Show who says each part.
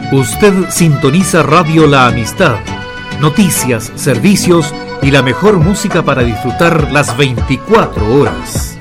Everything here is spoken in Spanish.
Speaker 1: Usted sintoniza Radio La Amistad. Noticias, servicios y la mejor música para disfrutar las 24 horas.